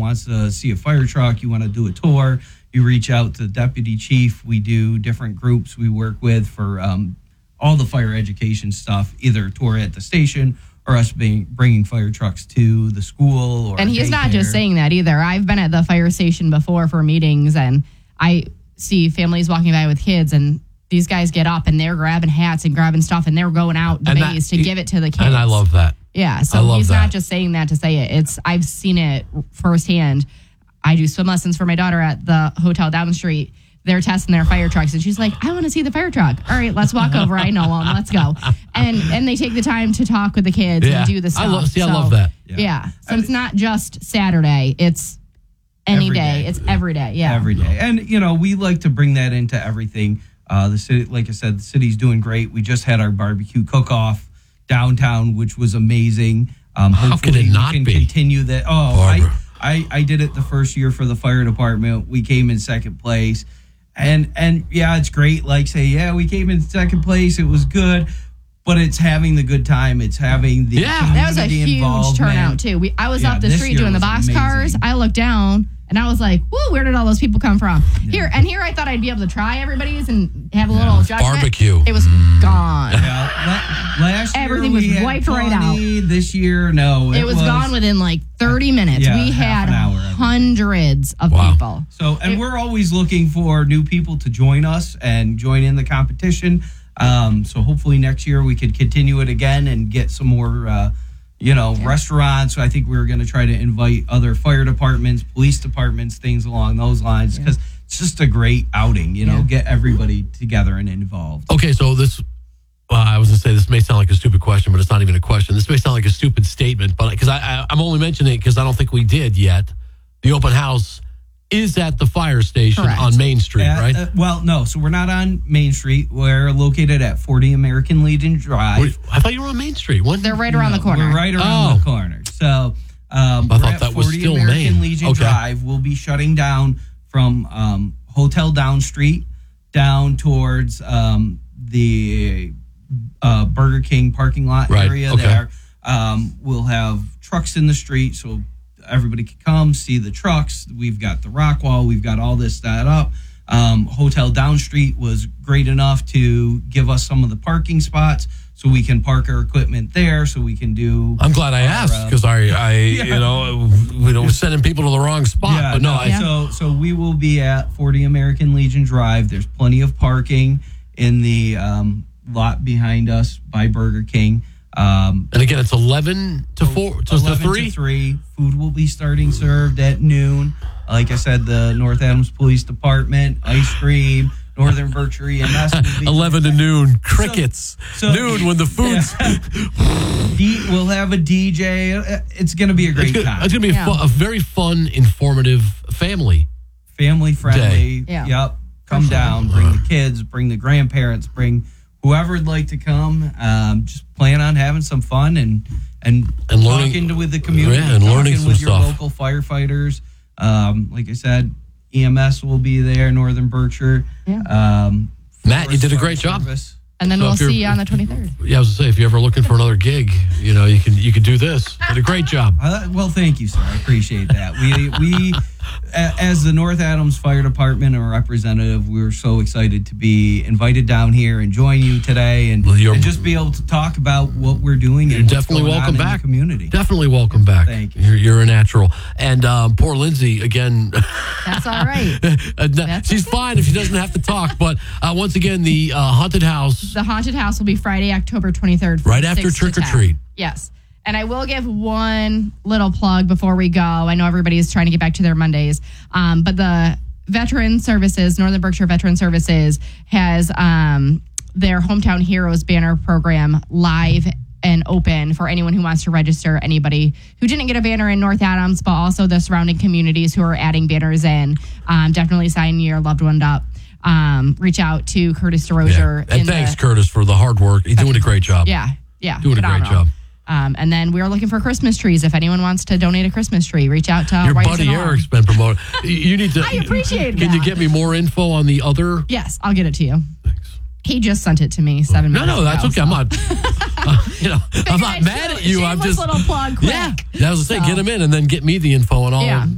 wants to see a fire truck, you want to do a tour, you reach out to the deputy chief. We do different groups we work with for all the fire education stuff, either a tour at the station or us bringing fire trucks to the school. Or and he's daycare. not just saying that either. I've been at the fire station before for meetings, and I see families walking by with kids, and these guys get up and they're grabbing hats and grabbing stuff, and they're going out the bays to give it to the kids. And I love that. Yeah, so he's not just saying that to say it. I've seen it firsthand. I do swim lessons for my daughter at the hotel down the street. They're testing their fire trucks, and she's like, I want to see the fire truck. All right, let's walk over. I know them. Let's go. And they take the time to talk with the kids and do the stuff. I love that. Yeah. So it's not just Saturday. It's any day. It's every day. Yeah. Every day. And, we like to bring that into everything. The city, like I said, the city's doing great. We just had our barbecue cook-off downtown, which was amazing. How could it not be? Continue that. Oh, I did it the first year for the fire department. We came in second place. And yeah, it's great. Like say, we came in second place. It was good, but it's having the good time. It's having the that was a huge turnout too. I was up the street doing the boxcars. I looked down and I was like, "Whoa, where did all those people come from?" Yeah. Here I thought I'd be able to try everybody's and have a little judgment. Barbecue. It was gone. Yeah, last year everything was wiped right out. This year, no, it was gone within like 30 minutes. Yeah, we had hundreds of people. So, and we're always looking for new people to join us and join in the competition. So hopefully next year we could continue it again and get some more, restaurants. So I think we're going to try to invite other fire departments, police departments, things along those lines, because it's just a great outing, get everybody together and involved. Okay, so this, I was going to say this may sound like a stupid question, but it's not even a question. This may sound like a stupid statement, but because I'm only mentioning it because I don't think we did yet. The open house is at the fire station on Main Street, right? No. So we're not on Main Street. We're located at 40 American Legion Drive. I thought you were on Main Street. They're right around the corner. We're right around the corner. So I thought that was still American Main. Legion Drive. We'll be shutting down from Hotel Down Street down towards the Burger King parking lot area there. We'll have trucks in the street, so everybody can come see the trucks. We've got the rock wall. We've got all this set up. Hotel Down Street was great enough to give us some of the parking spots so we can park our equipment there so we can do. I'm glad I asked because we're sending people to the wrong spot. So we will be at 40 American Legion Drive. There's plenty of parking in the lot behind us by Burger King. And again, it's 11 to 4 to 3? To 3. Food will be served at noon. Like I said, the North Adams Police Department, ice cream, Northern Berkshire EMS. 11 to noon, crickets. Noon when the food's... We'll have a DJ. It's going to be a great time. It's going to be a very fun, informative family friendly. Day. Yep. Come down, bring the kids, bring the grandparents, bring whoever would like to come. Just plan on having some fun and talking with the community, and learning some with your stuff. local firefighters. Like I said, EMS will be there, Northern Berkshire. Matt, you did a great job. And then we'll see you on the 23rd. Yeah, I was going to say, if you're ever looking for another gig, you can do this. You did a great job. Well, thank you, sir. I appreciate that. We as the North Adams Fire Department and representative, we're so excited to be invited down here and join you today and just be able to talk about what we're doing. You're definitely welcome back. In the community. Definitely welcome back. Thank you. You're a natural. And poor Lindsay, again. That's all right. She's fine if she doesn't have to talk. But once again, the haunted house. The haunted house will be Friday, October 23rd. Right after Trick or Treat. Yes. And I will give one little plug before we go. I know everybody's trying to get back to their Mondays. But the Veteran Services, Northern Berkshire Veteran Services, has their Hometown Heroes banner program live and open for anyone who wants to register. Anybody who didn't get a banner in North Adams, but also the surrounding communities who are adding banners in. Definitely sign your loved one up. Reach out to Curtis DeRozier. And thanks, Curtis, for the hard work. He's doing a great job. Yeah. Doing a great job. And then we are looking for Christmas trees. If anyone wants to donate a Christmas tree, reach out to your buddy Eric's been promoting. You need to. I appreciate Can you get me more info on the other? Yes, I'll get it to you. Thanks. He just sent it to me 7 minutes ago. No, that's okay. So. I'm not. I'm not mad at you. I'm just little plug quick. Yeah, I was to say, get him in and then get me the info on all.